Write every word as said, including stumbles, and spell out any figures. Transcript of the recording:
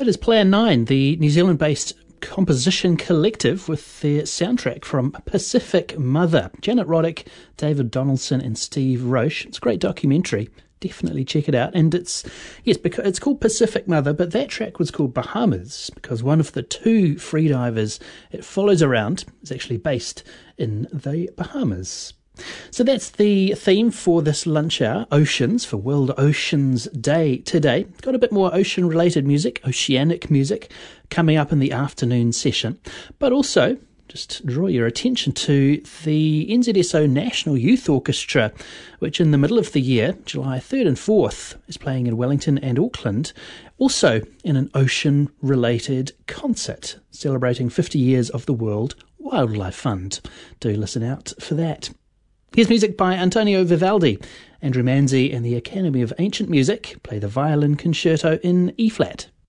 It is Plan nine, the New Zealand-based composition collective with their soundtrack from Pacific Mother. Janet Roddick, David Donaldson and Steve Roche. It's a great documentary. Definitely check it out. And it's, yes, because it's called Pacific Mother, but that track was called Bahamas because one of the two freedivers it follows around is actually based in the Bahamas. So that's the theme for this lunch hour, Oceans, for World Oceans Day today. Got a bit more ocean-related music, oceanic music, coming up in the afternoon session. But also, just draw your attention to the N Z S O National Youth Orchestra, which in the middle of the year, July third and fourth, is playing in Wellington and Auckland, also in an ocean-related concert, celebrating fifty years of the World Wildlife Fund. Do listen out for that. Here's music by Antonio Vivaldi. Andrew Manzi and the Academy of Ancient Music play the violin concerto in E-flat.